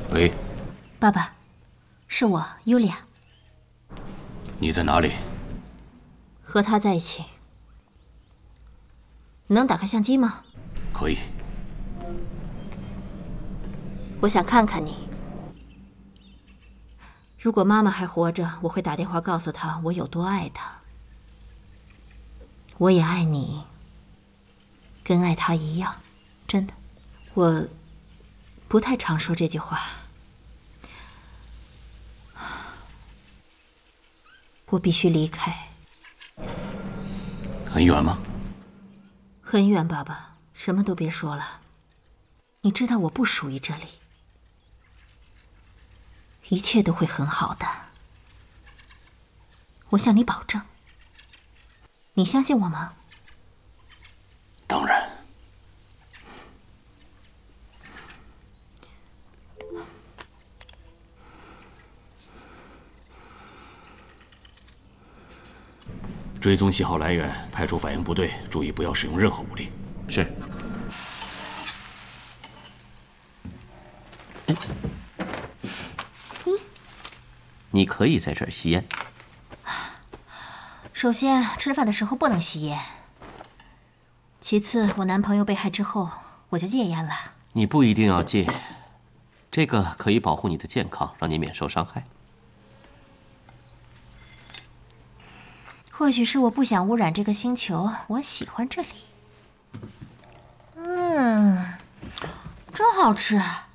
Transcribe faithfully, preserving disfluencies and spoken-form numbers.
喂， 爸爸，是我，尤利亚。 你在哪里？ 和他在一起。能打开相机吗？ 可以。 我想看看你。如果妈妈还活着，我会打电话告诉她我有多爱她。我也爱你，跟爱她一样，真的。我不太常说这句话。我必须离开。 很远吗？ 很远，爸爸，什么都别说了。你知道我不属于这里，一切都会很好的。我向你保证。你相信我吗？ 当然。追踪信号来源，派出反应部队，注意不要使用任何武力。 是。哎，嗯，你可以在这儿吸烟。 首先，吃饭的时候不能吸烟。其次，我男朋友被害之后，我就戒烟了。 你不一定要戒，这个可以保护你的健康，让你免受伤害。 或许是我不想污染这个星球，我喜欢这里。嗯，真好吃。